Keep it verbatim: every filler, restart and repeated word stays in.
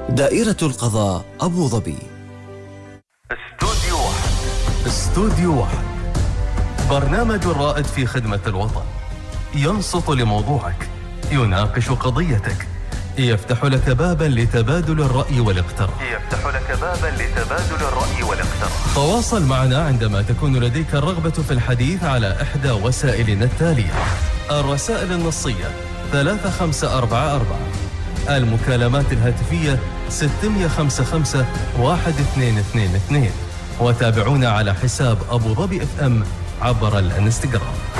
دائرة القضاء أبو ظبي. استوديو واحد. استوديو واحد، برنامج رائد في خدمة الوطن، ينصت لموضوعك، يناقش قضيتك، يفتح لك بابا لتبادل الرأي والاقتراح يفتح لك بابا لتبادل الرأي والاقتراح تواصل معنا عندما تكون لديك الرغبة في الحديث على إحدى وسائلنا التالية: الرسائل النصية ثلاثة خمسة أربعة أربعة، المكالمات الهاتفية ستة خمسة خمسة واحد اثنين اثنين اثنين، وتابعونا على حساب أبو ظبي اف ام عبر الانستغرام.